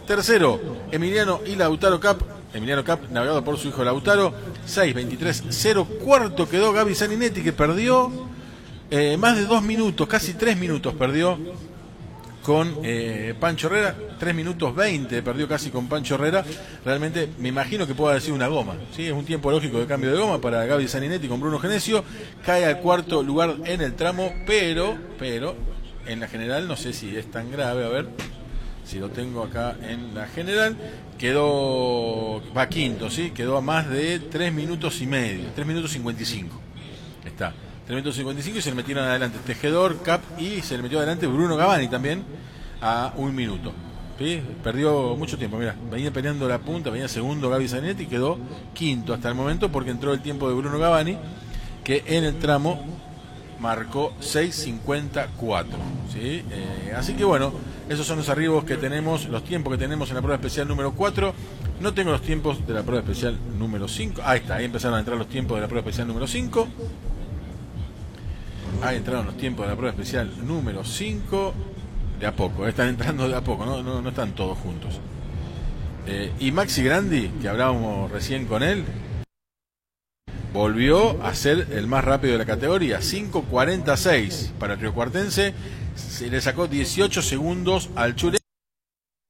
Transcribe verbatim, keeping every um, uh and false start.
Tercero, Emiliano y Lautaro Cap. Emiliano Cap, navegado por su hijo Lautaro. seis veintitrés cero. Cuarto quedó Gaby Saninetti, que perdió eh, más de dos minutos, casi tres minutos perdió con eh, Pancho Herrera. tres minutos veinte perdió casi con Pancho Herrera. Realmente me imagino que pueda haber sido una goma, ¿sí? Es un tiempo lógico de cambio de goma para Gaby Saninetti con Bruno Genesio. Cae al cuarto lugar en el tramo, pero, pero en la general no sé si es tan grave. A ver si lo tengo acá en la general. Quedó, va quinto, ¿sí? Quedó a más de tres minutos y medio, tres minutos cincuenta y cinco. Está, tres minutos cincuenta y cinco, y se le metieron adelante Tejedor, Cap, y se le metió adelante Bruno Gavani también a un minuto. ¿Sí? Perdió mucho tiempo, mira, venía peleando la punta, venía segundo Gaby Saninetti y quedó quinto hasta el momento porque entró el tiempo de Bruno Gavani, que en el tramo marcó seis cincuenta y cuatro, ¿sí? Eh, así que bueno, esos son los arribos que tenemos, los tiempos que tenemos en la prueba especial número cuatro. No tengo los tiempos de la prueba especial número cinco. Ahí está, ahí empezaron a entrar los tiempos de la prueba especial número cinco. Ahí entraron los tiempos de la prueba especial número cinco. De a poco, están entrando de a poco, no, no, no están todos juntos. Eh, y Maxi Grandi, que hablábamos recién con él, volvió a ser el más rápido de la categoría, cinco cuarenta y seis para el riocuartense. Se le sacó dieciocho segundos al Chule.